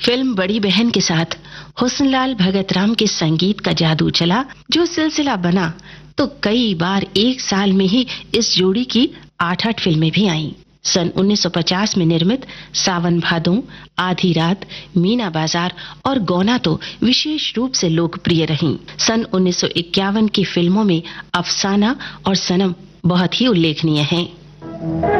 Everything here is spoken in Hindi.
फिल्म बड़ी बहन के साथ हुस्नलाल भगतराम के संगीत का जादू चला, जो सिलसिला बना तो कई बार एक साल में ही इस जोड़ी की 8-8 फिल्में भी आईं। सन 1950 में निर्मित सावन भादों, आधी रात, मीना बाजार और गौना तो विशेष रूप से लोकप्रिय रहीं। सन 1951 की फिल्मों में अफसाना और सनम बहुत ही उल्लेखनीय हैं।